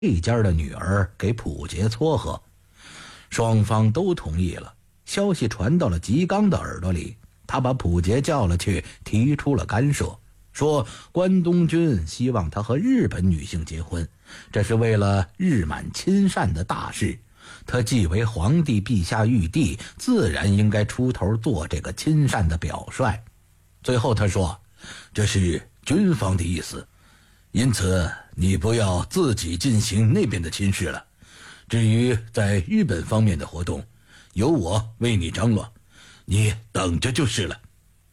这家的女儿给溥杰撮合，双方都同意了。消息传到了吉刚的耳朵里，他把溥杰叫了去，提出了干涉，说关东军希望他和日本女性结婚，这是为了日满亲善的大事。他既为皇帝陛下玉帝，自然应该出头做这个亲善的表率。最后他说，这是军方的意思，因此你不要自己进行那边的亲事了。至于在日本方面的活动，由我为你张罗，你等着就是了。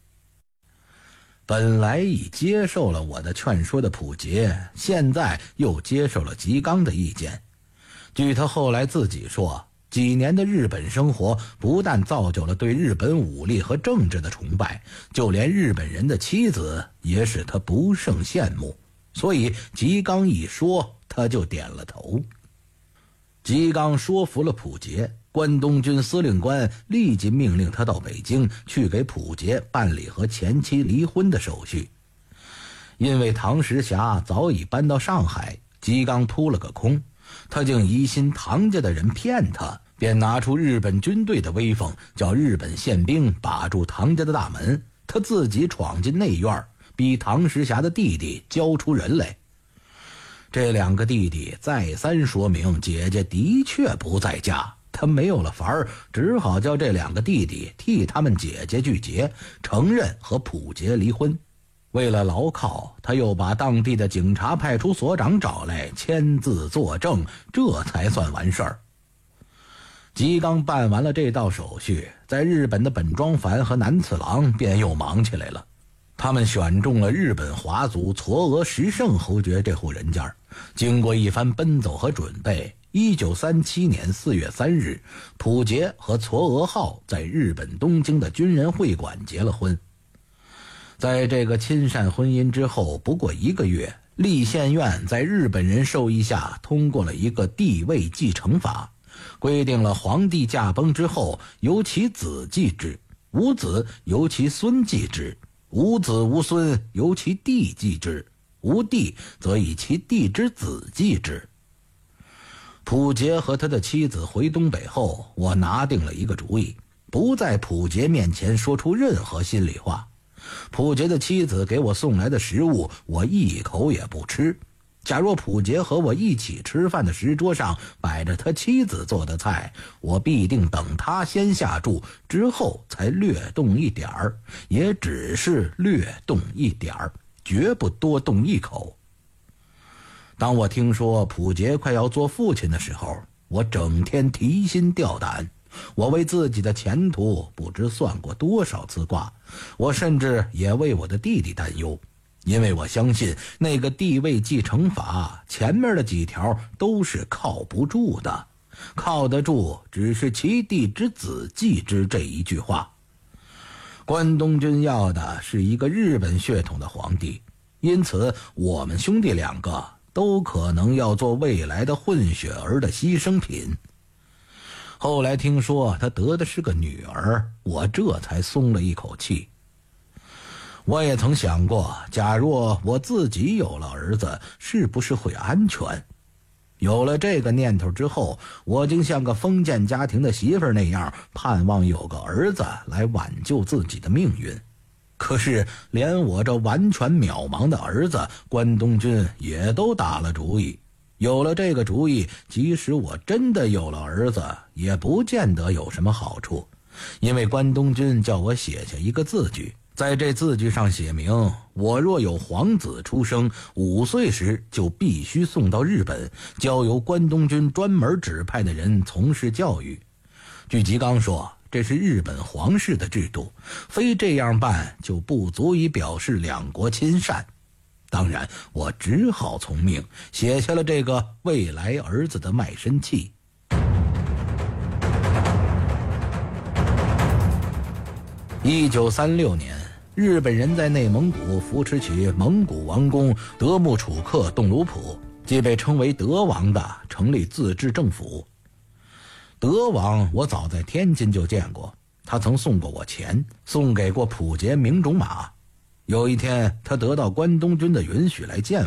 本来已接受了我的劝说的溥杰，现在又接受了吉刚的意见。据他后来自己说，几年的日本生活不但造就了对日本武力和政治的崇拜，就连日本人的妻子也使他不胜羡慕。所以吉刚一说，他就点了头。吉刚说服了溥杰，关东军司令官立即命令他到北京去给溥杰办理和前妻离婚的手续。因为唐时霞早已搬到上海，吉刚扑了个空，他竟疑心唐家的人骗他，便拿出日本军队的威风，叫日本宪兵把住唐家的大门，他自己闯进内院，逼唐时霞的弟弟交出人来。这两个弟弟再三说明姐姐的确不在家，他没有了法儿，只好叫这两个弟弟替他们姐姐拒绝，承认和溥杰离婚。为了牢靠，他又把当地的警察派出所长找来签字作证，这才算完事儿。吉刚办完了这道手续，在日本的本庄繁和南次郎便又忙起来了。他们选中了日本华族嵯峨石胜侯爵这户人家，经过一番奔走和准备，1937年4月3日，溥杰和嵯峨浩在日本东京的军人会馆结了婚。在这个亲善婚姻之后不过1个月，立宪院在日本人授意下通过了一个帝位继承法，规定了皇帝驾崩之后由其子继之，无子由其孙继之，无子无孙由其弟继之，无弟则以其弟之子继之。溥杰和他的妻子回东北后，我拿定了一个主意，不在溥杰面前说出任何心里话。溥杰的妻子给我送来的食物，我一口也不吃。假若溥杰和我一起吃饭的食桌上摆着他妻子做的菜，我必定等他先下注，之后才略动一点儿，也只是略动一点儿，绝不多动一口。当我听说溥杰快要做父亲的时候，我整天提心吊胆，我为自己的前途不知算过多少次卦，我甚至也为我的弟弟担忧，因为我相信那个帝位继承法前面的几条都是靠不住的，靠得住只是其弟之子继之这一句话。关东军要的是一个日本血统的皇帝，因此我们兄弟两个都可能要做未来的混血儿的牺牲品。后来听说他得的是个女儿，我这才松了一口气。我也曾想过，假若我自己有了儿子，是不是会安全？有了这个念头之后，我竟像个封建家庭的媳妇儿那样，盼望有个儿子来挽救自己的命运。可是连我这完全渺茫的儿子，关东军也都打了主意。有了这个主意，即使我真的有了儿子，也不见得有什么好处，因为关东军叫我写下一个字据，在这字据上写明，我若有皇子出生，5岁时就必须送到日本，交由关东军专门指派的人从事教育。据吉刚说，这是日本皇室的制度，非这样办就不足以表示两国亲善。当然，我只好从命，写下了这个未来儿子的卖身契。1936年，日本人在内蒙古扶持起蒙古王公德木楚克洞鲁普，即被称为德王的，成立自治政府。德王我早在天津就见过，他曾送过我钱，送给过溥杰明种马。有一天，他得到关东军的允许来见我，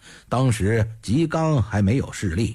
当时吉冈还没有势力，